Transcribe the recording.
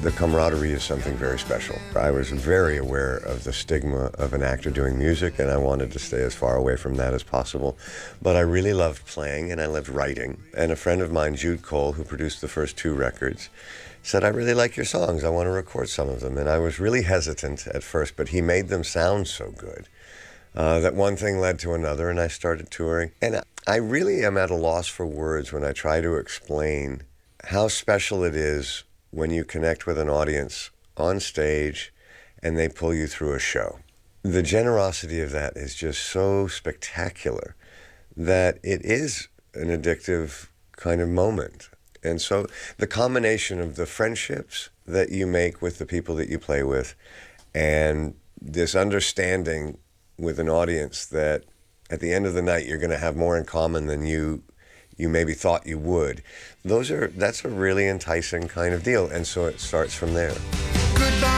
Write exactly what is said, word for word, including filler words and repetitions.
The camaraderie is something very special. I was very aware of the stigma of an actor doing music, and I wanted to stay as far away from that as possible. But I really loved playing, and I loved writing. And a friend of mine, Jude Cole, who produced the first two records, said, I really like your songs. I want to record some of them. And I was really hesitant at first, but he made them sound so good uh, that one thing led to another, and I started touring. And I really am at a loss for words when I try to explain how special it is when you connect with an audience on stage and they pull you through a show. The generosity of that is just so spectacular that it is an addictive kind of moment. And so the combination of the friendships that you make with the people that you play with and this understanding with an audience that at the end of the night you're going to have more in common than you you maybe thought you would. Those are that's a really enticing kind of deal, and so it starts from there.